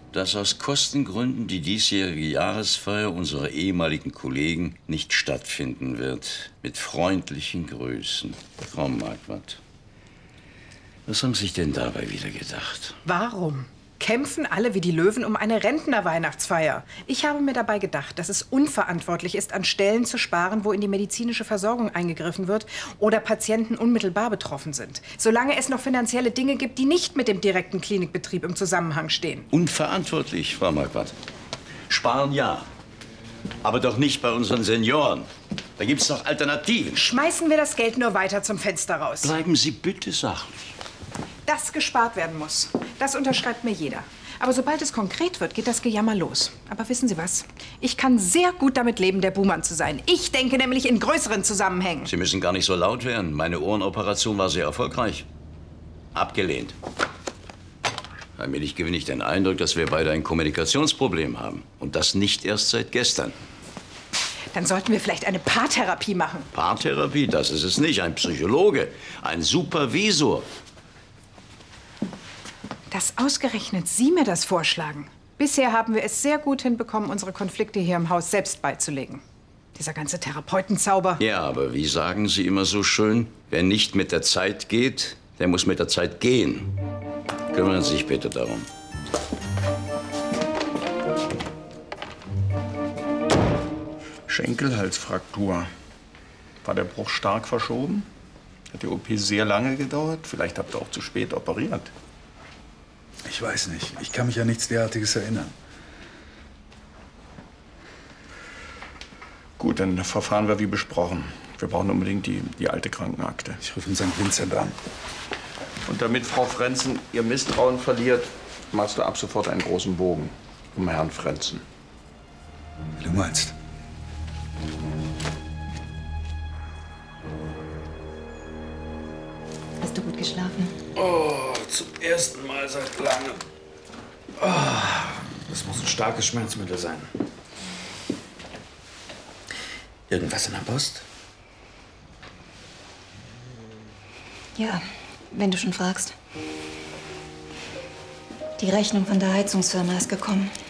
dass aus Kostengründen die diesjährige Jahresfeier unserer ehemaligen Kollegen nicht stattfinden wird. Mit freundlichen Grüßen, Frau Marquardt. Was haben Sie sich denn dabei wieder gedacht? Warum? Kämpfen alle wie die Löwen um eine Rentnerweihnachtsfeier. Ich habe mir dabei gedacht, dass es unverantwortlich ist, an Stellen zu sparen, wo in die medizinische Versorgung eingegriffen wird oder Patienten unmittelbar betroffen sind. Solange es noch finanzielle Dinge gibt, die nicht mit dem direkten Klinikbetrieb im Zusammenhang stehen. Unverantwortlich, Frau Marquardt. Sparen ja, aber doch nicht bei unseren Senioren. Da gibt's doch Alternativen. Schmeißen wir das Geld nur weiter zum Fenster raus. Bleiben Sie bitte sachlich. Dass gespart werden muss, das unterschreibt mir jeder. Aber sobald es konkret wird, geht das Gejammer los. Aber wissen Sie was? Ich kann sehr gut damit leben, der Buhmann zu sein. Ich denke nämlich in größeren Zusammenhängen. Sie müssen gar nicht so laut werden. Meine Ohrenoperation war sehr erfolgreich. Abgelehnt. Allmählich gewinne ich den Eindruck, dass wir beide ein Kommunikationsproblem haben. Und das nicht erst seit gestern. Dann sollten wir vielleicht eine Paartherapie machen. Paartherapie, das ist es nicht. Ein Psychologe, ein Supervisor. Dass ausgerechnet Sie mir das vorschlagen. Bisher haben wir es sehr gut hinbekommen, unsere Konflikte hier im Haus selbst beizulegen. Dieser ganze Therapeutenzauber. Ja, aber wie sagen Sie immer so schön, wer nicht mit der Zeit geht, der muss mit der Zeit gehen. Kümmern Sie sich bitte darum. Schenkelhalsfraktur. War der Bruch stark verschoben? Hat die OP sehr lange gedauert? Vielleicht habt ihr auch zu spät operiert. Ich weiß nicht. Ich kann mich an nichts derartiges erinnern. Gut, dann verfahren wir wie besprochen. Wir brauchen unbedingt die alte Krankenakte. Ich rufe in St. Vincent an. Und damit Frau Frenzen ihr Misstrauen verliert, machst du ab sofort einen großen Bogen um Herrn Frenzen. Wie du meinst. Hast du gut geschlafen? Oh, zum ersten Mal seit langem. Oh, das muss ein starkes Schmerzmittel sein. Irgendwas in der Post? Ja, wenn du schon fragst. Die Rechnung von der Heizungsfirma ist gekommen.